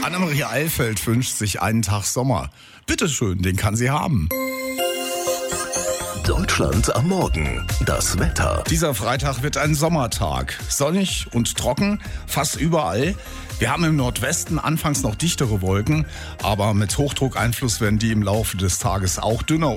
Annemarie Eilfeld wünscht sich einen Tag Sommer. Bitteschön, den kann sie haben. Deutschland am Morgen. Das Wetter. Dieser Freitag wird ein Sommertag. Sonnig und trocken, fast überall. Wir haben im Nordwesten anfangs noch dichtere Wolken, aber mit Hochdruckeinfluss werden die im Laufe des Tages auch dünner